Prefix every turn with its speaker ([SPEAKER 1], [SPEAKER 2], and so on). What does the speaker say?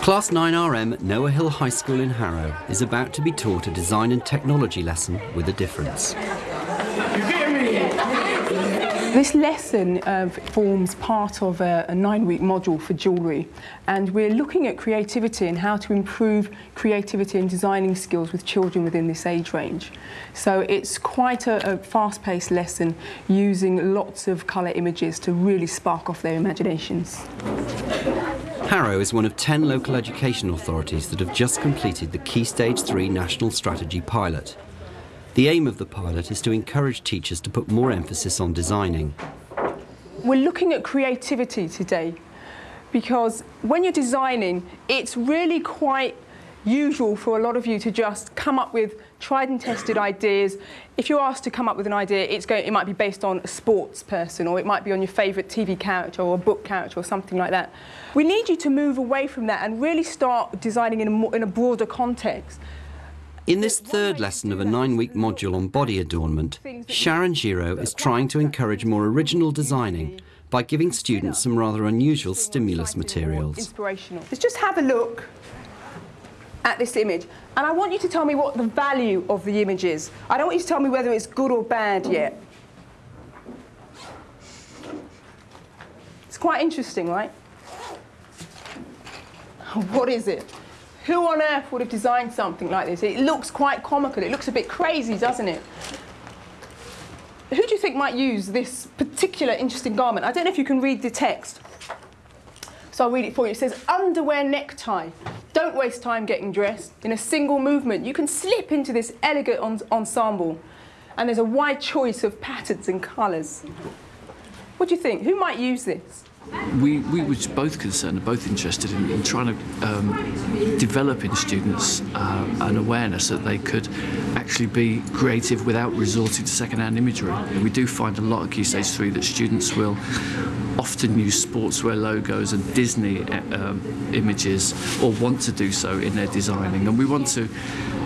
[SPEAKER 1] Class 9RM Noah Hill High School in Harrow is about to be taught a design and technology lesson with a difference.
[SPEAKER 2] This lesson forms part of a 9-week module for jewellery, and we're looking at creativity and how to improve creativity and designing skills with children within this age range. So it's quite a fast-paced lesson using lots of colour images to really spark off their imaginations.
[SPEAKER 1] Harrow is one of 10 local education authorities that have just completed the Key Stage 3 National Strategy pilot. The aim of the pilot is to encourage teachers to put more emphasis on designing.
[SPEAKER 2] We're looking at creativity today because when you're designing, it's really quite usual for a lot of you to just come up with tried and tested ideas. If you're asked to come up with an idea, it might be based on a sports person, or it might be on your favourite TV character or a book character or something like that. We need you to move away from that and really start designing in a broader context.
[SPEAKER 1] In this third lesson of a 9-week module on body adornment, Sharon Giraud is trying to encourage more original designing by giving students some rather unusual stimulus materials.
[SPEAKER 2] Inspirational. Let's just have a look at this image, and I want you to tell me what the value of the image is. I don't want you to tell me whether it's good or bad yet. It's quite interesting, right? What is it? Who on earth would have designed something like this? It looks quite comical. It looks a bit crazy, doesn't it? Who do you think might use this particular interesting garment? I don't know if you can read the text, so I'll read it for you. It says, underwear necktie. Don't waste time getting dressed. In a single movement, you can slip into this elegant ensemble. And there's a wide choice of patterns and colours. What do you think? Who might use this?
[SPEAKER 3] We were both concerned and both interested in trying to develop in students an awareness that they could actually be creative without resorting to second-hand imagery. And we do find a lot at Key Stage 3 that students will often use sportswear logos and Disney images, or want to do so in their designing. And we want to